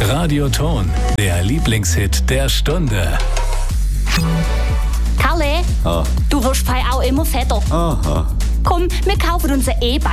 Radioton, der Lieblingshit der Stunde. Kalle, Ah. du wirst auch immer fetter. Aha. Komm, wir kaufen uns ein E-Bike.